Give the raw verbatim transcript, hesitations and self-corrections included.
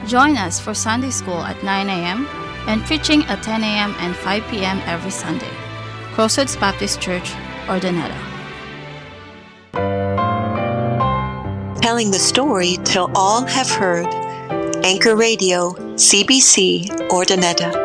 Join us for Sunday School at nine a.m. and preaching at ten a.m. and five p.m. every Sunday. Crossroads Baptist Church, Urdaneta. Telling the story till all have heard. Anchor Radio, C B C, Urdaneta.